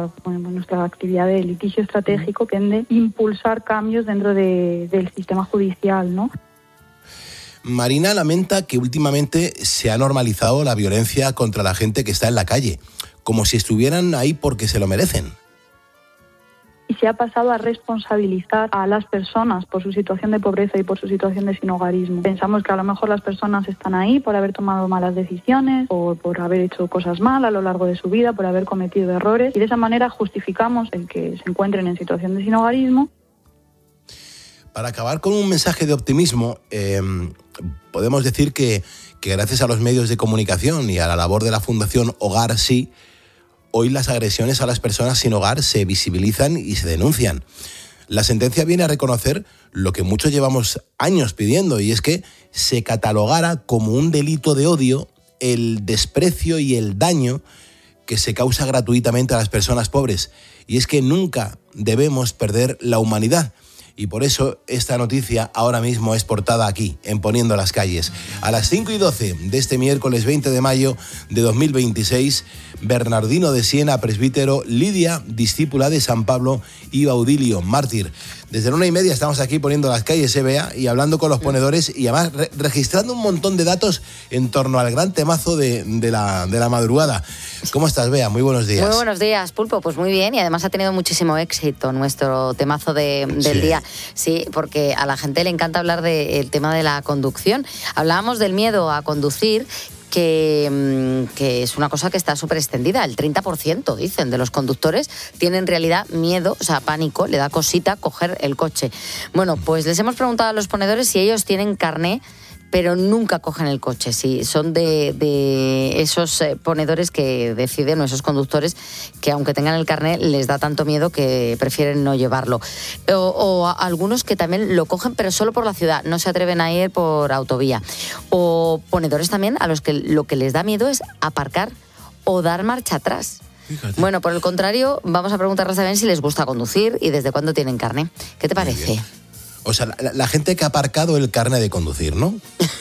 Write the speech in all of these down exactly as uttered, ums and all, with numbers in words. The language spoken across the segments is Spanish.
nuestra, bueno, nuestra actividad de litigio estratégico tiende a impulsar cambios dentro de, del sistema judicial, ¿no? Marina lamenta que últimamente se ha normalizado la violencia contra la gente que está en la calle, como si estuvieran ahí porque se lo merecen. Y se ha pasado a responsabilizar a las personas por su situación de pobreza y por su situación de sinhogarismo. Pensamos que a lo mejor las personas están ahí por haber tomado malas decisiones o por haber hecho cosas mal a lo largo de su vida, por haber cometido errores, y de esa manera justificamos el que se encuentren en situación de sinhogarismo. Para acabar con un mensaje de optimismo, eh, podemos decir que, que gracias a los medios de comunicación y a la labor de la Fundación Hogar Sí, hoy las agresiones a las personas sin hogar se visibilizan y se denuncian. La sentencia viene a reconocer lo que muchos llevamos años pidiendo, y es que se catalogara como un delito de odio el desprecio y el daño que se causa gratuitamente a las personas pobres. Y es que nunca debemos perder la humanidad. Y por eso esta noticia ahora mismo es portada aquí, en Poniendo las Calles. A las cinco y doce de este miércoles veinte de mayo de dos mil veintiséis, Bernardino de Siena, presbítero, Lidia, discípula de San Pablo, y Baudilio, mártir. Desde la una y media estamos aquí poniendo las calles, ¿eh, Bea? Y hablando con los ponedores y además re- registrando un montón de datos en torno al gran temazo de, de, la, de la madrugada. ¿Cómo estás, Bea? Muy buenos días. Muy buenos días, Pulpo. Pues muy bien, y además ha tenido muchísimo éxito nuestro temazo de, del sí. día. Sí, porque a la gente le encanta hablar del tema de la conducción. Hablábamos del miedo a conducir, Que, que es una cosa que está súper extendida. El treinta por ciento, dicen, de los conductores tienen en realidad miedo, o sea, pánico, le da cosita coger el coche. Bueno, pues les hemos preguntado a los ponedores si ellos tienen carné, pero nunca cogen el coche. Si son de, de esos ponedores que deciden, o esos conductores que aunque tengan el carné les da tanto miedo que prefieren no llevarlo. O, o a algunos que también lo cogen pero solo por la ciudad, no se atreven a ir por autovía. O ponedores también a los que lo que les da miedo es aparcar o dar marcha atrás. Fíjate. Bueno, por el contrario, vamos a preguntarles también si les gusta conducir y desde cuándo tienen carné. ¿Qué te parece? O sea, la, la gente que ha aparcado el carné de conducir, ¿no?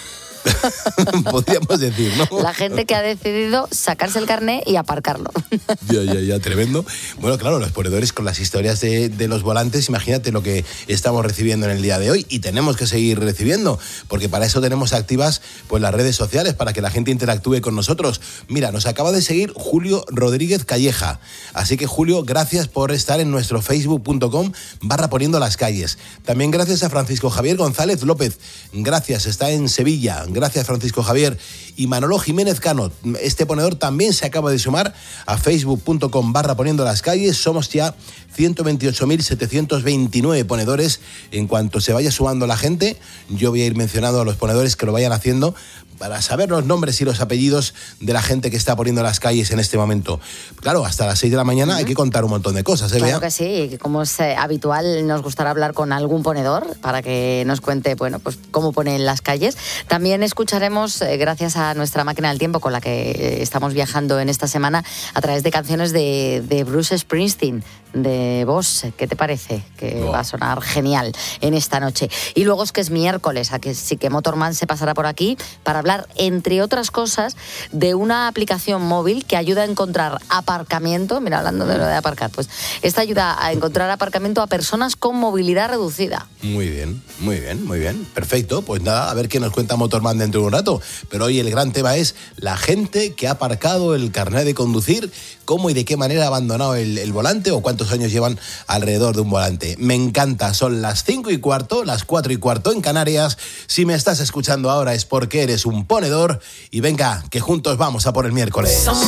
Podríamos decir, ¿no? La gente que ha decidido sacarse el carné y aparcarlo. Ya, ya, ya, tremendo. Bueno, claro, los ponedores con las historias de, de los volantes, imagínate lo que estamos recibiendo en el día de hoy, y tenemos que seguir recibiendo, porque para eso tenemos activas pues las redes sociales, para que la gente interactúe con nosotros. Mira, nos acaba de seguir Julio Rodríguez Calleja, así que Julio, gracias por estar en nuestro facebook.com barra Poniendo las Calles. También gracias a Francisco Javier González López, gracias, está en Sevilla. Gracias, Francisco Javier. Y Manolo Jiménez Cano, este ponedor también se acaba de sumar a facebook.com barra Poniendo las Calles. Somos ya ciento veintiocho mil setecientos veintinueve ponedores. En cuanto se vaya sumando la gente, yo voy a ir mencionando a los ponedores que lo vayan haciendo para saber los nombres y los apellidos de la gente que está poniendo las calles en este momento. Claro, hasta las seis de la mañana uh-huh. hay que contar un montón de cosas, ¿eh, Claro Bea? que sí, como es eh, habitual, nos gustará hablar con algún ponedor para que nos cuente, bueno, pues cómo ponen las calles. También escucharemos, eh, gracias a nuestra máquina del tiempo con la que eh, estamos viajando en esta semana, a través de canciones de, de Bruce Springsteen, de Boss. ¿Qué te parece? Que oh. va a sonar genial en esta noche. Y luego es que es miércoles, a que sí que Motorman se pasará por aquí para hablar, entre otras cosas, de una aplicación móvil que ayuda a encontrar aparcamiento. Mira, hablando de lo de aparcar, pues esta ayuda a encontrar aparcamiento a personas con movilidad reducida. Muy bien, muy bien, muy bien. Perfecto, pues nada, a ver qué nos cuenta Motorman dentro de un rato. Pero hoy el gran tema es la gente que ha aparcado el carnet de conducir, cómo y de qué manera ha abandonado el, el volante, o cuántos años llevan alrededor de un volante. Me encanta, son las cinco y cuarto, las cuatro y cuarto en Canarias. Si me estás escuchando ahora es porque eres un ponedor, y venga, que juntos vamos a por el miércoles.